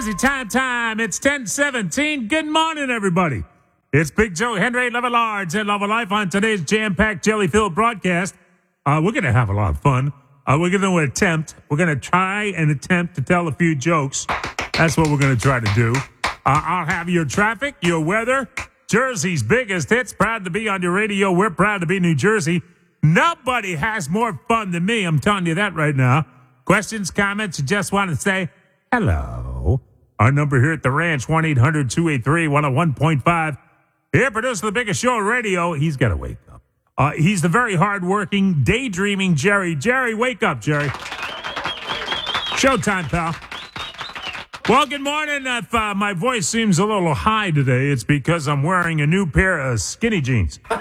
Time. It's 10:17. Good morning, everybody. It's Big Joe Henry, Love It Large and Love It Life on today's jam-packed, jelly-filled broadcast. We're going to have a lot of fun. We're going to try and attempt to tell a few jokes. That's what we're going to try to do. I'll have your traffic, your weather, Jersey's biggest hits. Proud to be on your radio. We're proud to be New Jersey. Nobody has more fun than me. I'm telling you that right now. Questions, comments, you just want to say hello. Our number here at the ranch, 1-800-283-101.5. Here, producer of the biggest show on radio. He's got to wake up. He's the very hardworking, daydreaming Jerry. Jerry, wake up, Jerry. Showtime, pal. Well, good morning. If my voice seems a little high today, it's because I'm wearing a new pair of skinny jeans. Who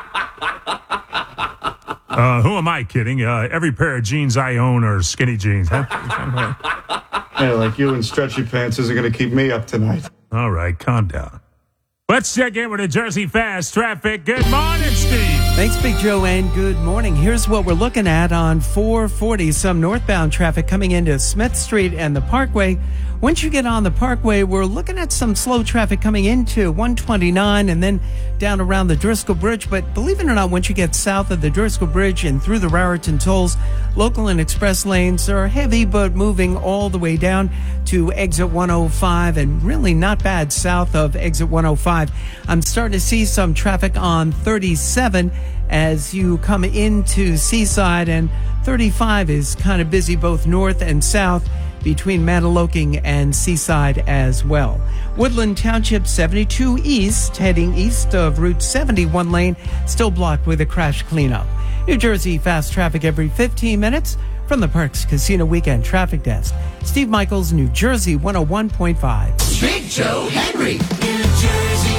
am I kidding? Every pair of jeans I own are skinny jeans. Huh? Yeah, like you in stretchy pants isn't going to keep me up tonight. All right, calm down. Let's check in with the Jersey Fast traffic. Good morning, Steve. Thanks, Big Joe, and good morning. Here's what we're looking at on 440. Some northbound traffic coming into Smith Street and the Parkway. Once you get on the Parkway, we're looking at some slow traffic coming into 129 and then down around the Driscoll Bridge. But believe it or not, once you get south of the Driscoll Bridge and through the Raritan tolls, local and express lanes are heavy but moving all the way down to exit 105 and really not bad south of exit 105. I'm starting to see some traffic on 37 as you come into Seaside, and 35 is kind of busy both north and south between Mantoloking and Seaside as well. Woodland Township 72 East, heading east of Route 71 lane, still blocked with a crash cleanup. New Jersey fast traffic every 15 minutes from the Parks Casino Weekend Traffic Desk. Steve Michaels, New Jersey 101.5. Big Joe Henry, New Jersey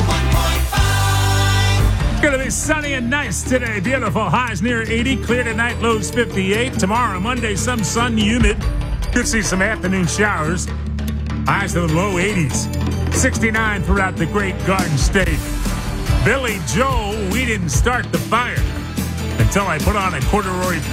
101.5. It's going to be sunny and nice today. Beautiful. Highs near 80. Clear tonight. Lows 58. Tomorrow, Monday, some sun, humid. Could see some afternoon showers. Highs to the low 80s. 69 throughout the great Garden State. Billy Joel, we didn't start the fire until I put on a corduroy